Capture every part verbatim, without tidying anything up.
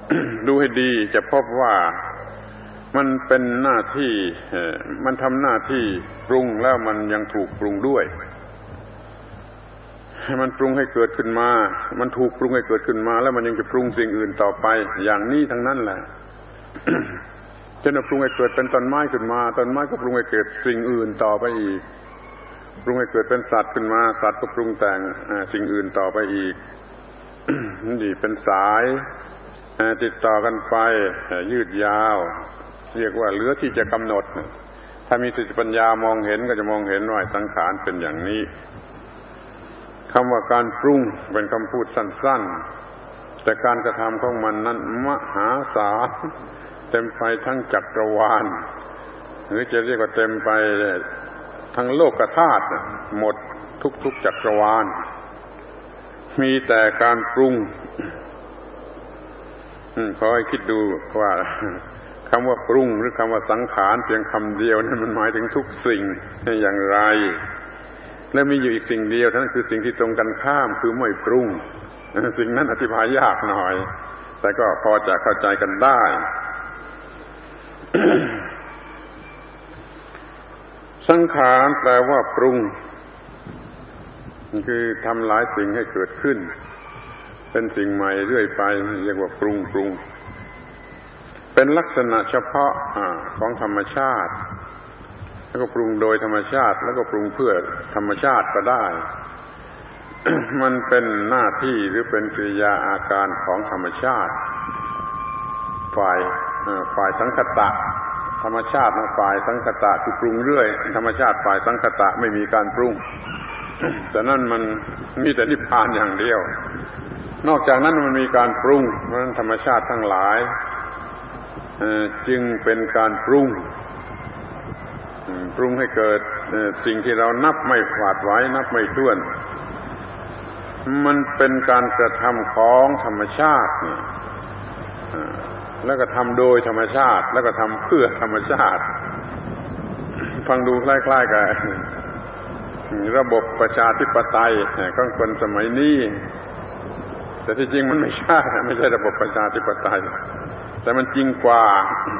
ดูให้ดีจะพบว่ามันเป็นหน้าที่มันทำหน้าที่ปรุงแล้วมันยังถูกปรุงด้วยมันปรุงให้เกิดขึ้นมามันถูกปรุงให้เกิดขึ้นมาแล้วมันยังจะปรุงสิ่งอื่นต่อไปอย่างนี้ทั้งนั้นแหละ เช่นปรุงให้เกิดเป็นต้นไม้ขึ้นมาต้นไม้ก็ปรุงให้เกิดสิ่งอื่นต่อไปอีกปรุงให้เกิดเป็นสัตว์ขึ้นมาสัตว์ก็ปรุงแต่งสิ่งอื่นต่อไปอีก นี่เป็นสายติดต่อกันไปยืดยาวเรียกว่าเหลือที่จะกำหนดถ้ามีสติปัญญามองเห็นก็จะมองเห็นว่าสังขารเป็นอย่างนี้คำว่าการปรุงเป็นคำพูดสั้นๆแต่การกระทำของมันนั้นมหาศาลเต็มไปทั้งจักรวาลหรือจะเรียกว่าเต็มไปทั้งโลกธาตุหมดทุกๆจักรวาลมีแต่การปรุงขอให้คิดดูว่าคำว่าปรุงหรือคำว่าสังขารเพียงคำเดียวนั้นมันหมายถึงทุกสิ่งอย่างไรและมีอยู่อีกสิ่งเดียวนั่นคือสิ่งที่ตรงกันข้ามคือไม่ปรุงสิ่งนั้นอธิบายยากหน่อยแต่ก็พอจะเข้าใจกันได้ สังขารแปลว่าปรุงคือทำหลายสิ่งให้เกิดขึ้นเป็นสิ่งใหม่เรื่อยไปเรียกว่าปรุงปรุงเป็นลักษณะเฉพาะของธรรมชาติแล้วก็ปรุงโดยธรรมชาติแล้วก็ปรุงเพื่อธรรมชาติก็ได้ มันเป็นหน้าที่หรือเป็นกิริยาอาการของธรรมชาติฝ่ายฝ่ายสังคตะธรรมชาตินะฝ่ายสังคตะคือปรุงเรื่อยธรรมชาติฝ่ายสังคตะไม่มีการปรุง แต่นั่นมันมีแต่นิพพานอย่างเดียวนอกจากนั้นมันมีการปรุงเพราะฉะนั้นธรรมชาติทั้งหลายจึงเป็นการปรุงปรุงให้เกิดสิ่งที่เรานับไม่หวาดไหวนับไม่ถ้วนมันเป็นการกระทำของธรรมชาติแล้วก็ทำโดยธรรมชาติแล้วก็ทำเพื่อธรรมชาติฟังดูคล้ายๆกับระบบประชาธิปไตยของคนสมัยนี้แต่ที่จริงมันไม่ใช่ไม่ใช่ระบบประชาธิปไตยแต่มันจริงกว่า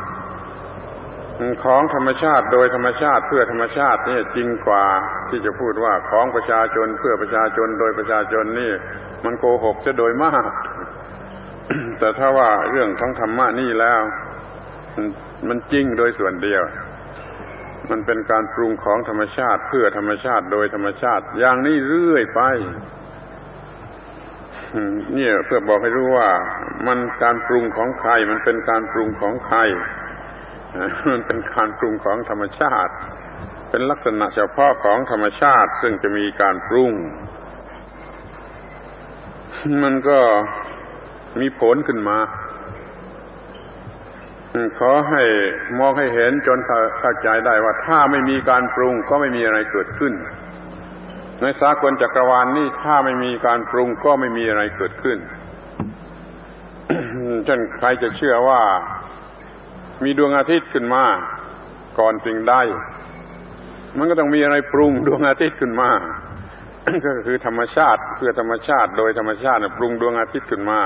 ของธรรมชาติโดยธรรมชาติเพื่อธรรมชาตินี่จริงกว่าที่จะพูดว่าของประชาชนเพื่อประชาชนโดยประชาชนนี่มันโกหกจะโดยมาก แต่ถ้าว่าเรื่องของธรรมะนี่แล้วมันจริงโดยส่วนเดียวมันเป็นการปรุงของธรรมชาติเพื่อธรรมชาติโดยธรรมชาติอย่างนี้เรื่อยไปเนี่ยเพื่อบอกให้รู้ว่ามันการปรุงของใครมันเป็นการปรุงของใครมันเป็นการปรุงของธรรมชาติเป็นลักษณะเฉพาะของธรรมชาติซึ่งจะมีการปรุงมันก็มีผลขึ้นมาขอให้มองให้เห็นจนเข้าใจได้ว่าถ้าไม่มีการปรุงก็ไม่มีอะไรเกิดขึ้นในสากลจักรวาลนี่ถ้าไม่มีการปรุงก็ไม่มีอะไรเกิดขึ้น เช่นใครจะเชื่อว่ามีดวงอาทิตย์ขึ้นมาก่อนสิ่งใดมันก็ต้องมีอะไรปรุงดวงอาทิตย์ขึ้นมา ก็คือธรรมชาติเพื่อธรรมชาติโดยธรรมชาติปรุงดวงอาทิตย์ขึ้นมา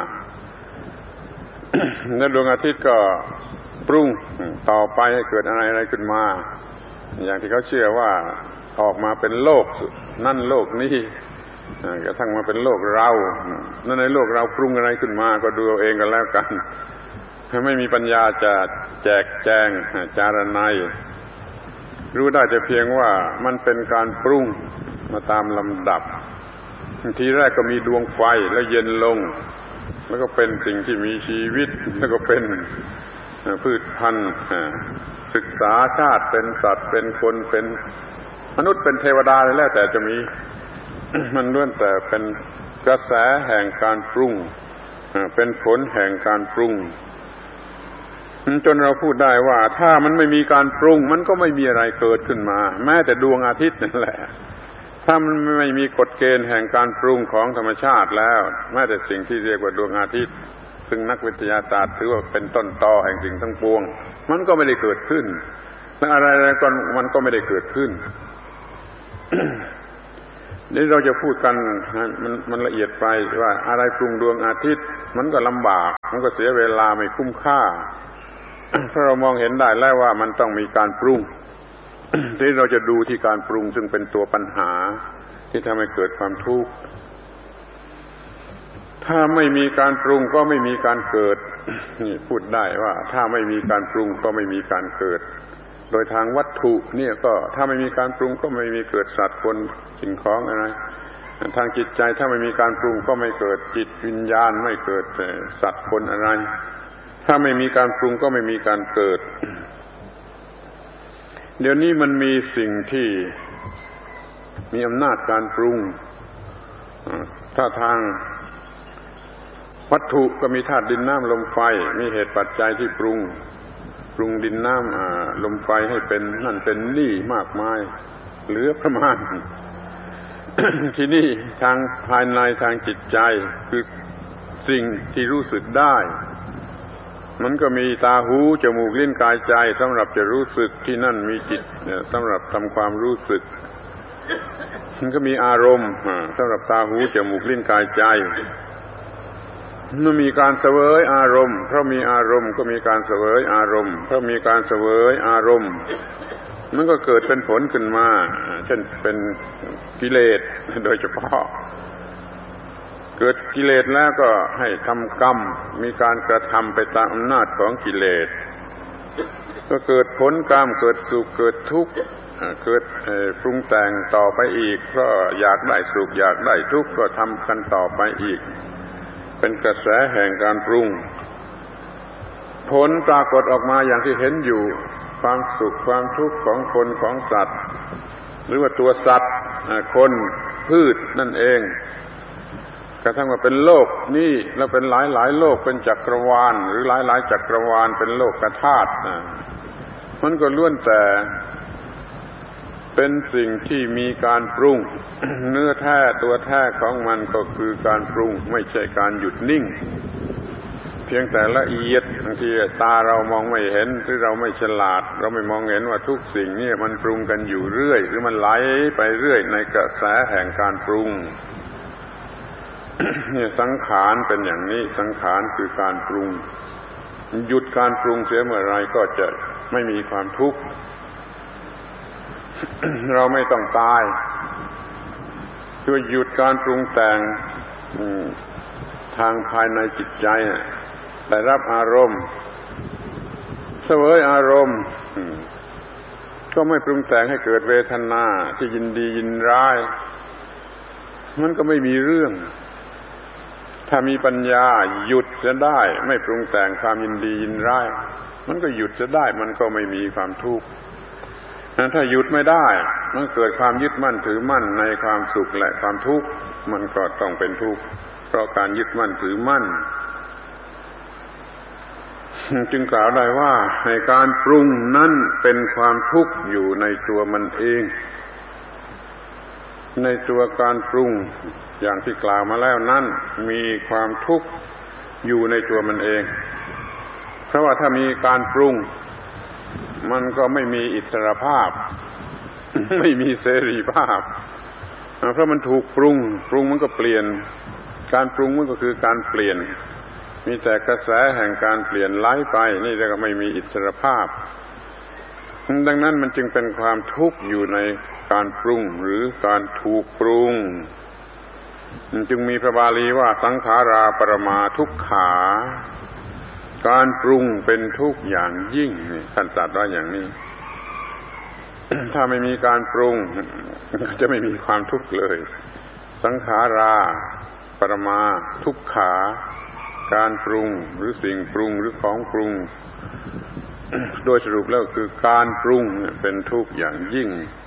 แล้วดวงอาทิตย์ก็ปรุงต่อไปให้เกิดอะไรอะไรขึ้นมาอย่างที่เขาเชื่อว่าออกมาเป็นโลกนั่นโลกนี้กระทั่งมาเป็นโลกเรานั่นในโลกเราปรุงอะไรขึ้นมาก็ดูเอาเองกันแล้วกันไม่มีปัญญาจะแจกแจงจารณัยรู้ได้แต่เพียงว่ามันเป็นการปรุงมาตามลำดับทีแรกก็มีดวงไฟแล้วเย็นลงแล้วก็เป็นสิ่งที่มีชีวิตแล้วก็เป็นพืชพันธุ์ศึกษาชาติเป็นสัตว์เป็นคนเป็นมนุษย์เป็นเทวดาอะไรแล้วแต่จะมี มันล้วนแต่เป็นกระแสแห่งการปรุงเป็นผลแห่งการปรุงจนเราพูดได้ว่าถ้ามันไม่มีการปรุงมันก็ไม่มีอะไรเกิดขึ้นมาแม้แต่ดวงอาทิตย์นั่นแหละถ้ามันไม่มีกฎเกณฑ์แห่งการปรุงของธรรมชาติแล้วแม้แต่สิ่งที่เรียกว่าดวงอาทิตย์ซึ่งนักวิทยาศาสตร์ถือว่าเป็นต้นตอแห่งสิ่งทั้งปวงมันก็ไม่ได้เกิดขึ้นและอะไรๆก็มันก็ไม่ได้เกิดขึ้น นี่เราจะพูดกันมันมันละเอียดไปว่าอะไรปรุงดวงอาทิตย์มันก็ลำบากมันก็เสียเวลาไม่คุ้มค่า เพราะเรามองเห็นได้แล้วว่ามันต้องมีการปรุง ที่เราจะดูที่การปรุงซึ่งเป็นตัวปัญหาที่ทำให้เกิดความทุกข์ถ้าไม่มีการปรุงก็ไม่มีการเกิดนี่พูดได้ว่าถ้าไม่มีการปรุงก็ไม่มีการเกิดโดยทางวัตถุเนี่ยก็ถ้าไม่มีการปรุงก็ไม่มีเกิดสัตว์คนสิ่งของอะไรทางจิตใจถ้าไม่มีการปรุงก็ไม่เกิดจิตวิญญาณไม่เกิดสัตว์คนอะไรถ้าไม่มีการปรุงก็ไม่มีการเกิดเดี๋ยวนี้มันมีสิ่งที่มีอำนาจการปรุงถ้าทางวัตถุก็มีธาตุดินน้ำลมไฟมีเหตุปัจจัยที่ปรุงปรุงดินน้ำลมไฟให้เป็นนั่นเป็นนี่มากมายเหลือประมาณ ที่นี่ทางภายในทางจิตใจคือสิ่งที่รู้สึกได้มันก็มีตาหูจมูกลิ้นกายใจสำหรับจะรู้สึกที่นั่นมีจิตสำหรับทำความรู้สึกมันก็มีอารมณ์สำหรับตาหูจมูกลิ้นกายใจมันมีการเสวยอารมณ์เพราะมีอารมณ์ก็มีการเสวยอารมณ์เพราะมีการเสวยอารมณ์มันก็เกิดเป็นผลขึ้นมาเช่นเป็นกิเลสโดยเฉพาะเกิดกิเลสแล้วก็ให้ทำกรรมมีการกระทำไปตามอำนาจของกิเลสก็เกิดผลกรรมเกิดสุขเกิดทุกข์เกิดปรุงแต่งต่อไปอีกเพราะอยากได้สุขอยากได้ทุกข์ก็ทำกันต่อไปอีกเป็นกระแสแห่งการปรุงผลปรากฏออกมาอย่างที่เห็นอยู่ความสุขความทุกข์ของคนของสัตว์หรือว่าตัวสัตว์คนพืชนั่นเองกระทั่งว่าเป็นโลกนี่แล้วเป็นหลายๆโลกเป็นจักรวาลหรือหลายๆจักรวาลเป็นโลกธาตุมันก็ล้วนแต่เป็นสิ่งที่มีการปรุง เนื้อแท้ตัวแท้ของมันก็คือการปรุงไม่ใช่การหยุดนิ่งเพียงแต่ละเอียดบางทีตาเรามองไม่เห็นหรือเราไม่ฉลาดเราไม่มองเห็นว่าทุกสิ่งนี่มันปรุงกันอยู่เรื่อยหรือมันไหลไปเรื่อยในกระแสแห่งการปรุง เนี่ยสังขารเป็นอย่างนี้สังขารคือการปรุงหยุดการปรุงเสียเมื่อไรก็จะไม่มีความทุกข์ เราไม่ต้องตายช่วยหยุดการปรุงแต่งทางภายในจิตใจได้รับอารมณ์เสวยอารมณ์ก็ไม่ปรุงแต่งให้เกิดเวทนาที่ยินดียินร้ายมันก็ไม่มีเรื่องถ้ามีปัญญาหยุดจะได้ไม่ปรุงแต่งความยินดียินร้ายมันก็หยุดจะได้มันก็ไม่มีความทุกข์ถ้าหยุดไม่ได้มันเกิดความยึดมั่นถือมั่นในความสุขและความทุกข์มันก็ต้องเป็นทุกข์เพราะการยึดมั่นถือมั่นจึงกล่าวได้ว่าในการปรุงนั้นเป็นความทุกข์อยู่ในตัวมันเองในตัวการปรุงอย่างที่กล่าวมาแล้วนั้นมีความทุกข์อยู่ในตัวมันเองเพราะว่าถ้ามีการปรุงมันก็ไม่มีอิสรภาพไม่มีเสรีภาพเพราะมันถูกปรุงปรุงมันก็เปลี่ยนการปรุงมันก็คือการเปลี่ยนมีแต่กระแสแห่งการเปลี่ยนไหลไปนี่จะก็ไม่มีอิสรภาพดังนั้นมันจึงเป็นความทุกข์อยู่ในการปรุงหรือการถูกปรุงจึงมีพระบาลีว่าสังขาราปรมาทุกขาการปรุงเป็นทุกข์อย่างยิ่งท่านตรัสว่าอย่างนี้ ถ้าไม่มีการปรุงจะไม่มีความทุกข์เลยสังขาราปรมาทุกขาการปรุงหรือสิ่งปรุงหรือของปรุงโดยสรุปแล้วคือการปรุงเป็นทุกข์อย่างยิ่ง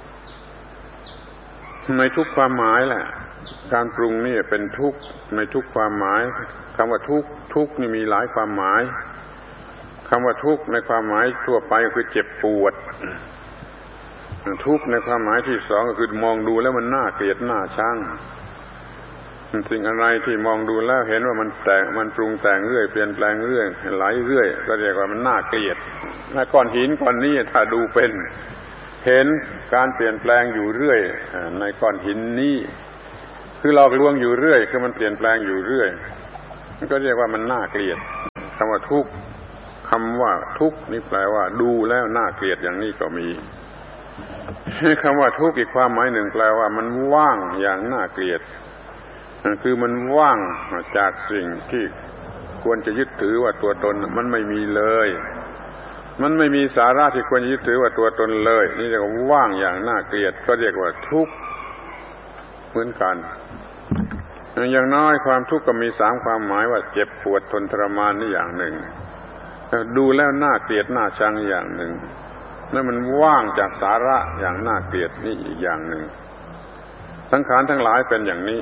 ในทุกความหมายแหละการปรุงนี่เป็นทุกข์ในทุกความหมายคำว่าทุกข์ทุกข์นี่มีหลายความหมายคำว่าทุกข์ในความหมายทั่วไปก็คือเจ็บปวดทุกข์ในความหมายที่สองก็คือมองดูแล้วมันน่าเกลียดน่าชังสิ่งอะไรที่มองดูแล้วเห็นว่ามันแต่งมันปรุงแต่งเรื่อยเปลี่ยนแปลงเรื่อยไหลเรื่อยก็เรียกว่ามันน่าเกลียดถ้าก้อนหินก้อนนี้ถ้าดูเป็นเห็นการเปลี่ยนแปลงอยู่เรื่อยในก้อนหินนี้คือหลอกลวงอยู่เรื่อยคือมันเปลี่ยนแปลงอยู่เรื่อยมันก็เรียกว่ามันน่าเกลียดคำว่าทุกข์คำว่าทุกข์นี่แปลว่าดูแล้วน่าเกลียดอย่างนี้ก็มีคำว่าทุกข์อีกความหมายหนึ่งแปลว่ามันว่างอย่างน่าเกลียดคือมันว่างจากสิ่งที่ควรจะยึดถือว่าตัวตนมันไม่มีเลยมันไม่มีสาระที่ควรยึดถือว่าตัวตนเลยนี่เรียกว่าว่างอย่างน่าเกลียดก็เรียกว่าทุกข์เหมือนกันอย่างน้อยความทุกข์ก็มีสามความหมายว่าเจ็บปวดทนทรมานนี่อย่างหนึ่งดูแล้วน่าเกลียดน่าชังอย่างหนึ่งนั่นมันว่างจากสาระอย่างน่าเกลียดนี่อีกอย่างหนึ่งสังขารทั้งหลายเป็นอย่างนี้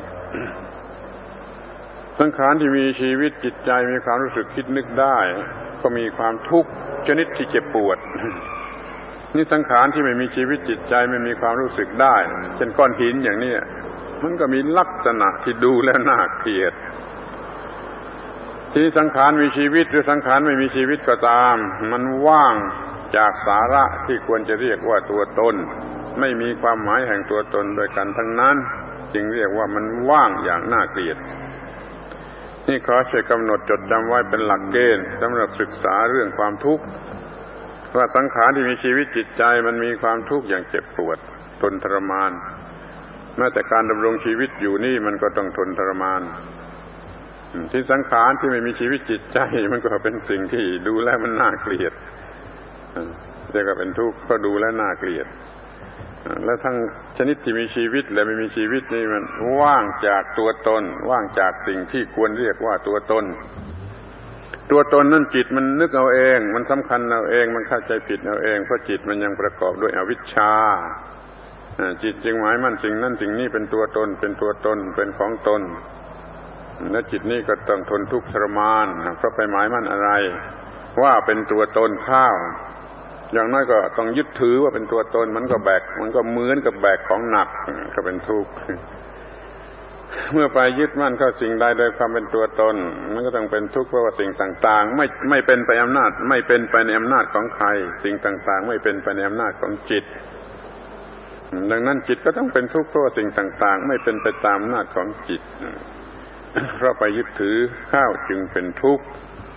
สังขารที่มีชีวิตจิตใจมีความรู้สึกคิดนึกได้ก็มีความทุกข์ชนิดที่เจ็บปวดนี่สังขารที่ไม่มีชีวิตจิตใจไม่มีความรู้สึกได้เช่นก้อนหินอย่างนี้มันก็มีลักษณะที่ดูแล้วน่าเกลียดที่สังขารมีชีวิตหรือสังขารไม่มีชีวิตก็ตามมันว่างจากสาระที่ควรจะเรียกว่าตัวตนไม่มีความหมายแห่งตัวตนโดยกันทั้งนั้นจึงเรียกว่ามันว่างอย่างน่าเกลียดนี่ขอช่วยกำหนดจดจำไว้เป็นหลักเกณฑ์สำหรับศึกษาเรื่องความทุกข์ว่าสังขารที่มีชีวิตจิตใจมันมีความทุกข์อย่างเจ็บปวดทนทรมานแม้แต่การดำรงชีวิตอยู่นี่มันก็ต้องทนทรมานที่สังขารที่ไม่มีชีวิตจิตใจมันก็เป็นสิ่งที่ดูแล้วมันน่าเกลียดเรียกว่าเป็นทุกข์ก็ดูแล้วน่าเกลียดและทั้งชนิดที่มีชีวิตและไม่มีชีวิตนี่มันว่างจากตัวตนว่างจากสิ่งที่ควรเรียกว่าตัวตนตัวตนนั่นจิตมันนึกเอาเองมันสำคัญเอาเองมันเข้าใจผิดเอาเองเพราะจิตมันยังประกอบด้วยอวิชชาจิตจึงหมายมั่นสิ่งนั้นสิ่งนี้เป็นตัวตนเป็นตัวตนเป็นของตนและจิตนี้ก็ต้องทนทุกข์ทรมานเพราะไปหมายมั่นอะไรว่าเป็นตัวตนข้าวอย่างน้อยก็ต้องยึดถือว่าเป็นตัวตนมันก็แบกมันก็เหมือนกับแบกของหนักก็เป็นทุกข์เมื่อไปยึดมั่นเข้าสิ่งใดโดยความเป็นตัวตนมันก็ต้องเป็นทุกข์เพราะว่าสิ่งต่างๆไม่ไม่เป็นไปอำนาจไม่เป็นไปในอำนาจของใครสิ่งต่างๆไม่เป็นไปในอำนาจของจิตดังนั้นจิตก็ต้องเป็นทุกข์เพราะว่าสิ่งต่างๆไม่เป็นไปตามอำนาจของจิตเพราะไปยึดถือข้าวจึงเป็นทุกข์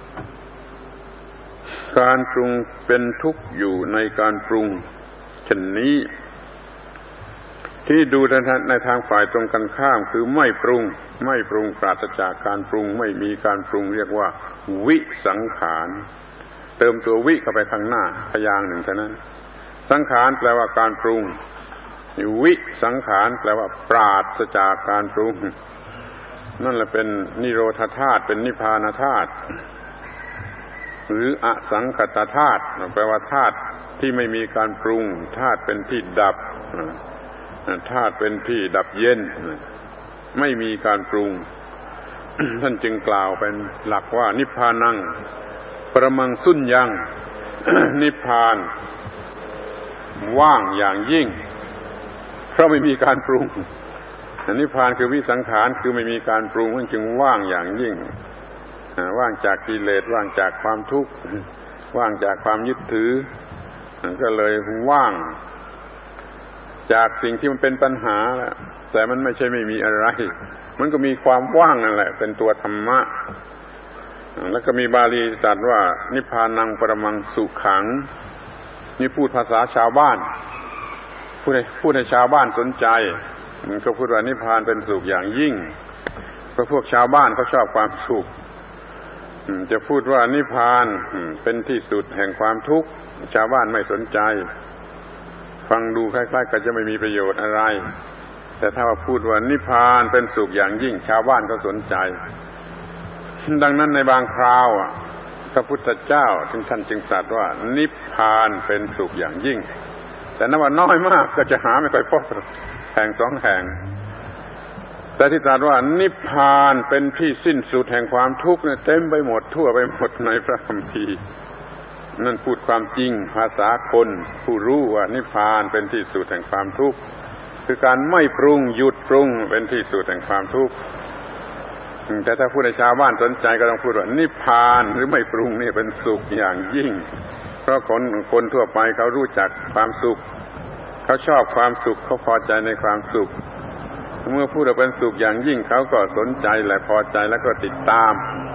การปรุงเป็นทุกข์อยู่ในการปรุงเช่นนี้ที่ดูในทางฝ่ายตรงกันข้ามคือไม่ปรุงไม่ปรุงปราศจากการปรุงไม่มีการปรุงเรียกว่าวิสังขารเติมตัววิเข้าไปข้างหน้าพยางค์หนึ่งเท่านั้นสังขารแปลว่าการปรุงวิสังขารแปลว่าปราศจากการปรุงนั่นแหละเป็นนิโรธธาตุเป็นนิพพานธาตุหรืออสังขตธาตุแปลว่าธาตุที่ไม่มีการปรุงธาตุเป็นที่ดับธาตุเป็นที่ดับเย็นไม่มีการปรุง ท่านจึงกล่าวเป็นหลักว่านิพพานังปรมังสุญญัง นิพพานว่างอย่างยิ่งเพราะไม่มีการปรุงนิพพานคือวิสังขารคือไม่มีการปรุงมันจึงว่างอย่างยิ่งว่างจากกิเลสว่างจากความทุกข์ว่างจากความยึดถือก็เลยว่างจากสิ่งที่มันเป็นปัญหาแหละแต่มันไม่ใช่ไม่มีอะไรมันก็มีความว่างนั่นแหละเป็นตัวธรรมะแล้วก็มีบาลีตรัสว่านิพพานังปรมังสุขังนี่พูดภาษาชาวบ้านพูดให้พูดให้ชาวบ้านสนใจมันก็พูดว่านิพพานเป็นสุขอย่างยิ่งเพราะพวกชาวบ้านเขาชอบความสุขจะพูดว่านิพพานเป็นที่สุดแห่งความทุกข์ชาวบ้านไม่สนใจฟังดูคล้ายๆก็จะไม่มีประโยชน์อะไรแต่ถ้าว่าพูดว่านิพพานเป็นสุขอย่างยิ่งชาวบ้านก็สนใจดังนั้นในบางคราวพระพุทธเจ้าถึงท่านจึงตรัสว่านิพพานเป็นสุขอย่างยิ่งแต่นับว่าน้อยมากก็จะหาไม่ค่อยพบแห่งสองแห่งแต่ที่ตรัสว่านิพพานเป็นที่สิ้นสุดแห่งความทุกข์เนี่ยเต็มไปหมดทั่วไปหมดในพระคัมภีร์นั่นพูดความจริงภาษาคนผู้รู้ว่านิพพานเป็นที่สุดแห่งความทุกข์คือการไม่ปรุงหยุดปรุงเป็นที่สุดแห่งความทุกข์แต่ถ้าผู้ในชาวบ้านสนใจก็ต้องพูดว่านิพพานหรือไม่ปรุงนี่เป็นสุขอย่างยิ่งเพราะคนคนทั่วไปเขารู้จักความสุขเขาชอบความสุขเขาพอใจในความสุขเมื่อพูดว่าเป็นสุขอย่างยิ่งเขาก็สนใจและพอใจแล้วก็ติดตาม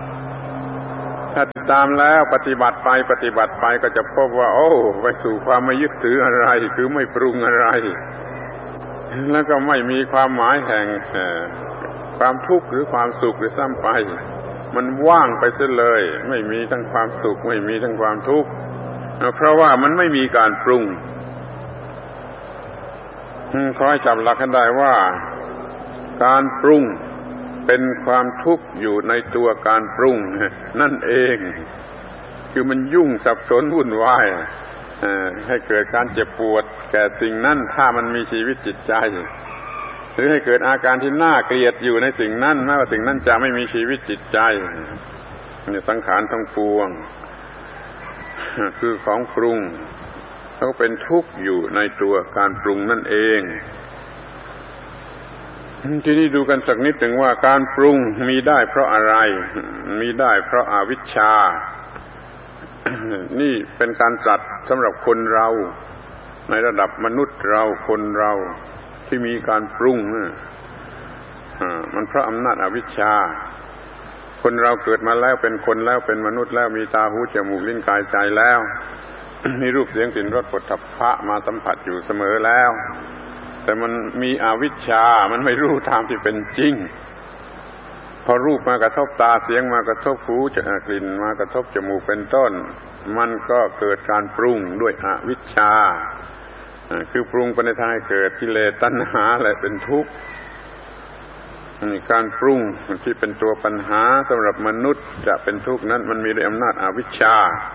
ถ้าตามแล้วปฏิบัติไปปฏิบัติไปก็จะพบว่าโอ้ไปสู่ความไม่ยึดถืออะไรคือไม่ปรุงอะไรแล้วก็ไม่มีความหมายแห่งความทุกข์หรือความสุขหรือซ้ำไปมันว่างไปเสียเลยไม่มีทั้งความสุขไม่มีทั้งความทุกข์เพราะว่ามันไม่มีการปรุงขอให้จำหลักให้ได้ว่าการปรุงเป็นความทุกข์อยู่ในตัวการปรุงนั่นเองคือมันยุ่งสับสนวุ่นวายให้เกิดการเจ็บปวดแก่สิ่งนั้นถ้ามันมีชีวิตจิตใจหรือให้เกิดอาการที่น่าเกลียดอยู่ในสิ่งนั้นแม้ว่าสิ่งนั้นจะไม่มีชีวิตจิตใจนี่สังขารทั้งปวงคือของปรุงเขาเป็นทุกข์อยู่ในตัวการปรุงนั่นเองทีนี้ดูกันสักนิดหนึ่งว่าการปรุงมีได้เพราะอะไรมีได้เพราะอวิชชานี่เป็นการตรัสสำหรับคนเราในระดับมนุษย์เราคนเราที่มีการปรุงมันเพราะอำนาจอวิชชาคนเราเกิดมาแล้วเป็นคนแล้วเป็นมนุษย์แล้วมีตาหูจมูกลิ้นกายใจแล้วมีรูปเสียงกลิ่นรสโผฏฐัพพะมาสัมผัสอยู่เสมอแล้วแต่มันมีอวิชชามันไม่รู้ตามที่เป็นจริงพอรูปมากระทบตาเสียงมากระทบหูกลิ่นมากระทบจมูกเป็นต้นมันก็เกิดการปรุงด้วยอวิชชาคือปรุงไปในทางให้เกิดกิเลสตัณหาและเป็นทุกข์การปรุงที่เป็นตัวปัญหาสำหรับมนุษย์จะเป็นทุกข์นั้นมันมีด้วยอำนาจอวิชชา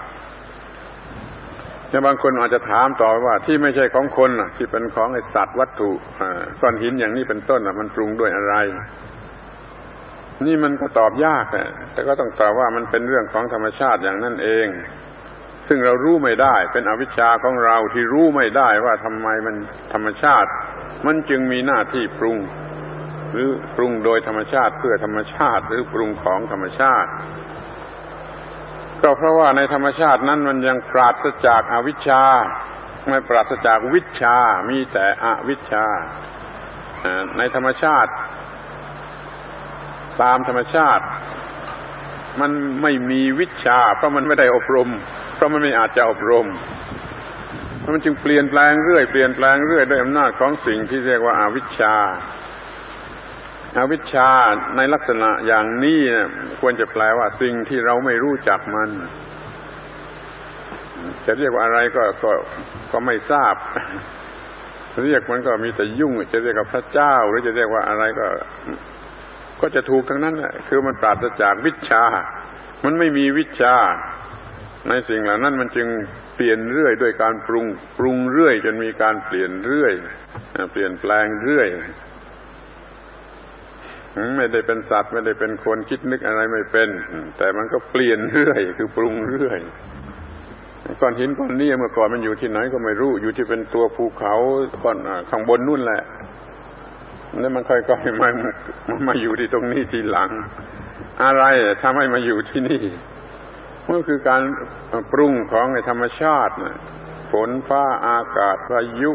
แต่บางคนอาจจะถามต่อว่าที่ไม่ใช่ของคนน่ะที่เป็นของไอ้สัตว์วัตถุก้อนหินอย่างนี้เป็นต้นน่ะมันปรุงด้วยอะไรนี่มันก็ตอบยากแต่ก็ต้องตอบว่ามันเป็นเรื่องของธรรมชาติอย่างนั้นเองซึ่งเรารู้ไม่ได้เป็นอวิชชาของเราที่รู้ไม่ได้ว่าทำไมมันธรรมชาติมันจึงมีหน้าที่ปรุงหรือปรุงโดยธรรมชาติเพื่อธรรมชาติหรือปรุงของธรรมชาติก็เพราะว่าในธรรมชาตินั้นมันยังปราศจากอวิชชาไม่ปราศจากวิชชามีแต่อวิชชาในธรรมชาติตามธรรมชาติมันไม่มีวิชาเพราะมันไม่ได้อบรมเพราะมันไม่อาจจะอบรมมันจึงเปลี่ยนแปลงเรื่อยเปลี่ยนแปลงเรื่อยด้วยอำนาจของสิ่งที่เรียกว่าอวิชชาอวิชชาในลักษณะอย่างนี้นะควรจะแปลว่าสิ่งที่เราไม่รู้จักมันจะเรียกว่าอะไรก็ก็ก็ไม่ทราบเรียกมันก็มีแต่ยุ่งจะเรียกว่าพระเจ้าหรือจะเรียกว่าอะไรก็ก็จะถูกทั้งนั้นแหละคือมันปราศจากวิชามันไม่มีวิชาในสิ่งเหล่านั้นมันจึงเปลี่ยนเรื่อยด้วยการปรุงปรุงเรื่อยจนมีการเปลี่ยนเรื่อยเปลี่ยนแปลงเรื่อยไม่ได้เป็นสัตว์ไม่ได้เป็นคนคิดนึกอะไรไม่เป็นแต่มันก็เปลี่ยนเรื่อยคือปรุงเรื่อยก้อนหินก้อนนี้เมื่อก่อนมันอยู่ที่ไหนก็ไม่รู้อยู่ที่เป็นตัวภูเขาก้อนข้างบนนู่นแหละแล้วมันค่อยๆมามาอยู่ที่ตรงนี้ทีหลังอะไรทำให้มาอยู่ที่นี่มันคือการปรุงของในธรรมชาติฝนฟ้าอากาศพายุ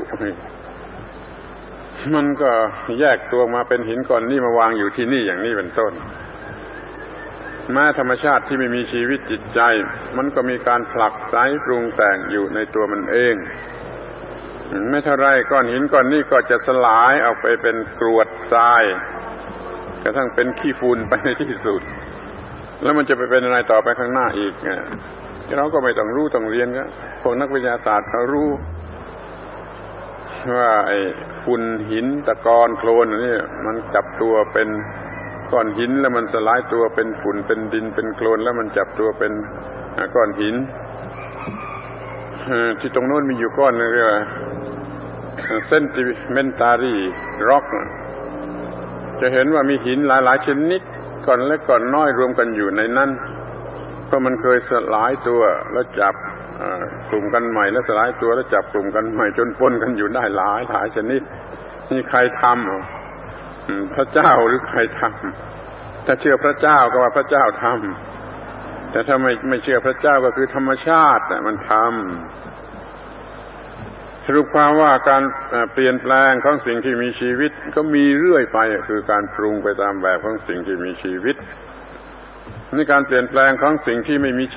มันก็แยกตัวมาเป็นหินก้อนนี้มาวางอยู่ที่นี่อย่างนี้เป็นต้นแม้ธรรมชาติที่ไม่มีชีวิตจิตใจมันก็มีการผลักไสปรุงแต่งอยู่ในตัวมันเองไม่เท่าไรก้อนหินก้อนนี้ก็จะสลายออกไปเป็นกรวดทรายกระทั่งเป็นขี้ฝุ่นไปในที่สุดแล้วมันจะไปเป็นอะไรต่อไปข้างหน้าอีกเราก็ไม่ต้องรู้ต้องเรียนก็พวกนักวิทยาศาสตร์เขารู้ว่าไอ้ฝุ่นหินตะกอนโคลนนี่มันจับตัวเป็นก้อนหินแล้วมันสลายตัวเป็นฝุ่นเป็นดินเป็นโคลนแล้วมันจับตัวเป็นก้อนหินที่ตรงโน้นมีอยู่ก้อนนึงเรียกว่าเซนติเมนตารีร็อกจะเห็นว่ามีหินหลายๆชนิดก้อนเล็กก้อนน้อยรวมกันอยู่ในนั้นเพราะมันเคยสลายตัวแล้วจับกลุ่มกันใหม่แล้วสลายตัวแล้วจับกลุ่มกันใหม่จนปนกันอยู่ได้หลายหลายชนิดนี่ใครทำพระเจ้าหรือใครทำถ้าเชื่อพระเจ้าก็ว่าพระเจ้าทำแต่ถ้าไม่ไม่เชื่อพระเจ้าก็คือธรรมชาติมันทำสรุปความว่าการเปลี่ยนแปลงของสิ่งที่มีชีวิตก็มีเรื่อยไปคือการปรุงไปตามแบบของสิ่งที่มีชีวิตนี่การเปลี่ยนแปลงของสิ่งที่ไม่มี